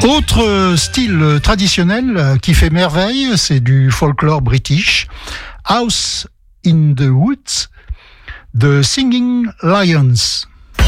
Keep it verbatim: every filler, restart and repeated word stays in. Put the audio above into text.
Autre style traditionnel qui fait merveille, c'est du folklore british. House in the Woods, The Singing Lions.